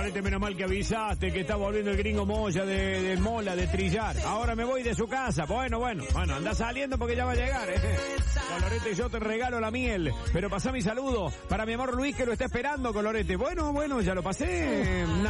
Colorete, menos mal que avisaste que está volviendo el gringo Moya de Mola, de Trillar. Ahora me voy de su casa. Bueno, anda saliendo porque ya va a llegar, Colorete, yo te regalo la miel, pero pasá mi saludo para mi amor Luis que lo está esperando, Colorete. Bueno, ya lo pasé.